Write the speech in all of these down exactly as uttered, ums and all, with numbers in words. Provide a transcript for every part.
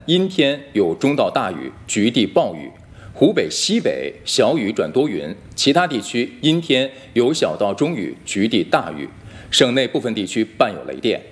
阴天有中到大雨，局地暴雨；湖北西北小雨转多云，其他地区阴天有小到中雨，局地大雨。省内部分地区伴有雷电。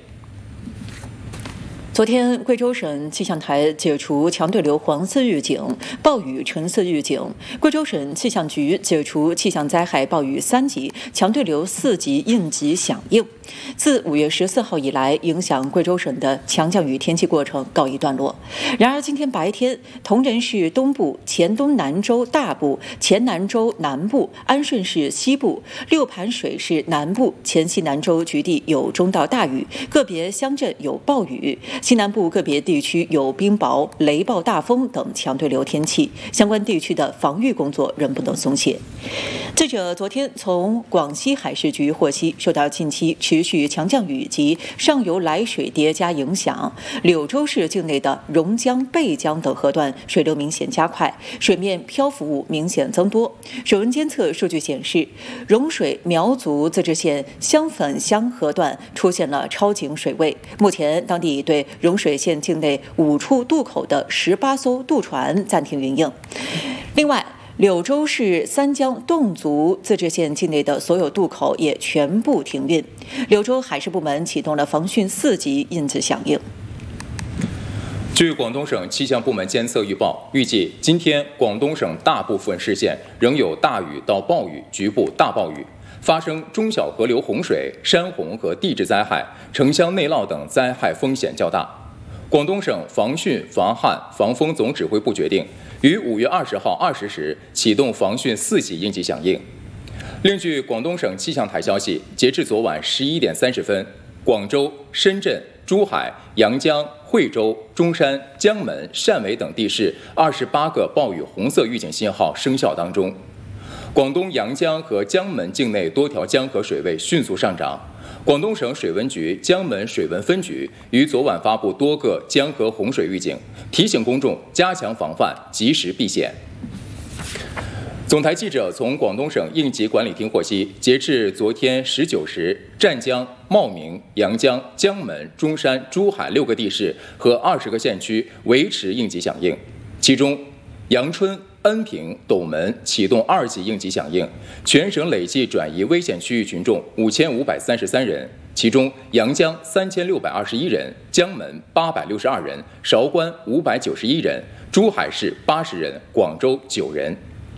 昨天，贵州省气象台解除强对流黄色预警、暴雨橙色预警；贵州省气象局解除气象灾害暴雨三级、强对流四级应急响应。自五月十四号以来，影响贵州省的强降雨天气过程告一段落。然而，今天白天，铜仁市东部、黔东南州大部、黔南州南部、安顺市西部、六盘水市南部、黔西南州局地有中到大雨，个别乡镇有暴雨。 西南部个别地区有冰雹、雷暴大风等强对流天气，相关地区的防御工作仍不能松懈。记者昨天从广西海事局获悉，受到近期持续强降雨及上游来水叠加影响，柳州市境内的榕江、背江等河段水流明显加快，水面漂浮物明显增多。水文监测数据显示，榕水苗族自治县香粉乡河段出现了超警水位，目前当地对 榕水县境内五处渡口的十八艘渡船暂停运营。另外，柳州市三江侗族自治县境内的所有渡口也全部停运。柳州海事部门启动了防汛四级应急响应。 据广东省气象部门监测预报，预计今天广东省大部分市县仍有大雨到暴雨，局部大暴雨。 发生中小河流洪水、山洪和地质灾害、城乡内涝等灾害风险较大。广东省防汛、防旱、防风总指挥部决定，于五月二十号二十时启动防汛四级应急响应。另据广东省气象台消息，截至昨晚十一点三十分，广州、深圳、珠海、阳江、惠州、中山、江门、汕尾等地市二十八个暴雨红色预警信号生效当中。 广东阳江和江门境内多条江河水位迅速上涨。广东省水文局江门水文分局于昨晚发布多个江河洪水预警，提醒公众加强防范，及时避险。总台记者从广东省应急管理厅获悉，截至昨天十九时，湛江、茂名、阳江、江门、中山、珠海六个地市和二十个县区维持应急响应，其中阳春、 恩平、斗门启动二级应急响应，全省累计转移危险区域群众五千五百三十三人，其中阳江三千六百二十一人，江门八百六十二人，韶关五百九十一人，珠海市八十人，广州九人。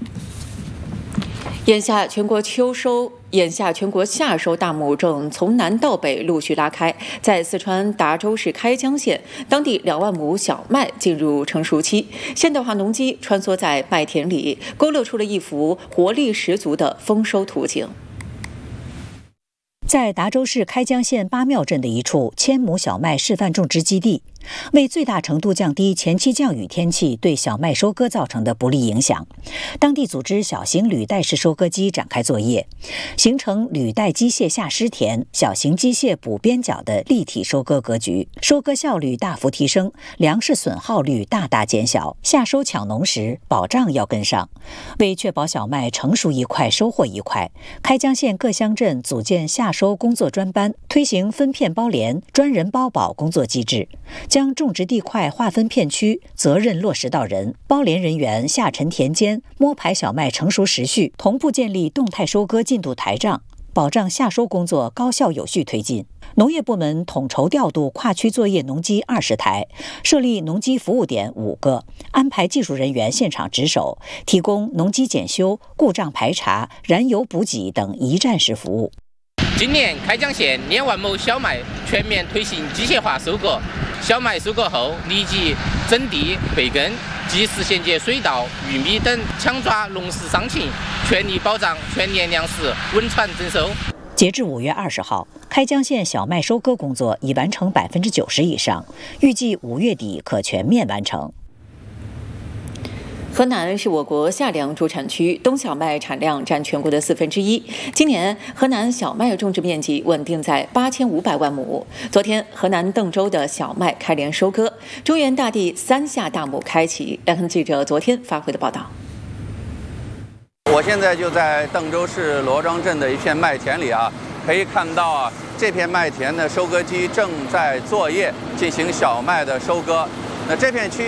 眼下全国秋收，眼下全国夏收大幕正从南到北陆续拉开。在四川达州市开江县，当地两万亩小麦进入成熟期，现代化农机穿梭在麦田里，勾勒出了一幅活力十足的丰收图景。 在达州市开江县八庙镇的一处千亩小麦示范种植基地，为最大程度降低前期降雨天气对小麦收割造成的不利影响，当地组织小型履带式收割机展开作业，形成履带机械下施田、小型机械补边角的立体收割格局，收割效率大幅提升，粮食损耗率大大减小。夏收抢农时，保障要跟上。为确保小麦成熟一块收获一块，开江县各乡镇组建夏收 收工作专班，推行分片包联、专人包保工作机制，将种植地块划分片区，责任落实到人。包联人员下沉田间，摸排小麦成熟时序，同步建立动态收割进度台账，保障夏收工作高效有序推进。农业部门统筹调度跨区作业农机二十台，设立农机服务点五个，安排技术人员现场值守，提供农机检修、故障排查、燃油补给等一站式服务。 今年开江县两万亩小麦全面推行机械化收割，小麦收割后立即整地备耕，及时衔接水稻、玉米等，抢抓农时商情，全力保障全年粮食稳产增收。 截至五月二十号，开江县小麦收割工作已完成百分之九十以上，预计五月底可全面完成。 河南是我国夏粮主产区，冬小麦产量占全国的四分之一。今年河南小麦种植面积稳定在八千五百万亩。昨天，河南邓州的小麦开镰收割，中原大地三夏大幕开启。来看记者昨天发回的报道。 我现在就在邓州市罗庄镇的一片麦田里啊，可以看到啊，这片麦田的收割机正在作业，进行小麦的收割。那这片区域